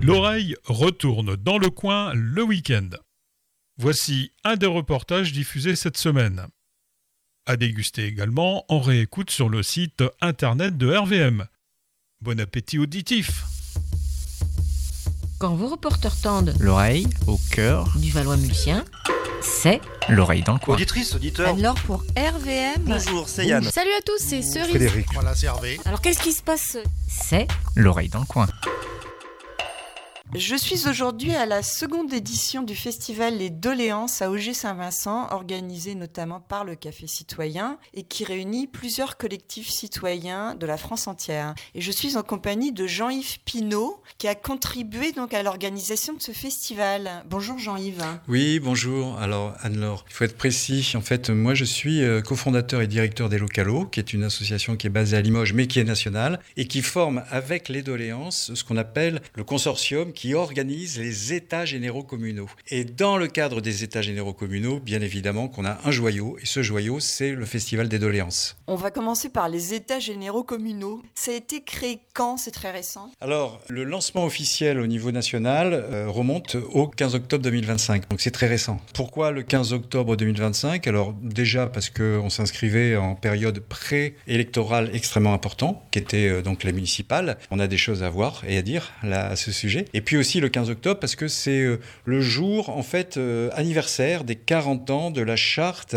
L'oreille retourne dans le coin le week-end. Voici un des reportages diffusés cette semaine. À déguster également en réécoute sur le site internet de RVM. Bon appétit auditif. Quand vos reporters tendent l'oreille au cœur du Valois-Mulsien, c'est l'oreille dans le coin. Auditrice, auditeur. Alors pour RVM. Bonjour, c'est Yann. Salut à tous, c'est Cerise. Frédéric. Voilà, c'est Hervé. Alors qu'est-ce qui se passe? c'est L'oreille dans le coin. Je suis aujourd'hui à la seconde édition du festival Les Doléances à Auger-Saint-Vincent, organisé notamment par le Café Citoyen et qui réunit plusieurs collectifs citoyens de la France entière. Et je suis en compagnie de Jean-Yves Pinault qui a contribué donc à l'organisation de ce festival. Bonjour Jean-Yves. Oui, bonjour. Alors Anne-Laure, il faut être précis. En fait, moi je suis cofondateur et directeur des Localos, qui est une association qui est basée à Limoges mais qui est nationale et qui forme avec les Doléances ce qu'on appelle le consortium qui organise les états généraux communaux. Et dans le cadre des états généraux communaux, bien évidemment qu'on a un joyau, et ce joyau, c'est le Festival des Doléances. On va commencer par les états généraux communaux. Ça a été créé quand? C'est très récent. Alors, le lancement officiel au niveau national remonte au 15 octobre 2025, donc c'est très récent. Pourquoi le 15 octobre 2025? Alors déjà parce qu'on s'inscrivait en période pré-électorale extrêmement importante, qui était donc la municipale. On a des choses à voir et à dire là, à ce sujet. Et puis aussi le 15 octobre parce que c'est le jour en fait anniversaire des 40 ans de la charte